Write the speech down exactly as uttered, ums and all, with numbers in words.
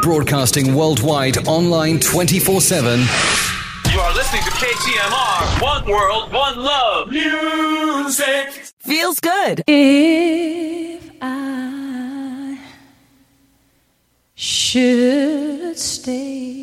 Broadcasting worldwide, online twenty-four seven. You are listening to K T M R. One world, one love. Music. Feels good. If I should stay,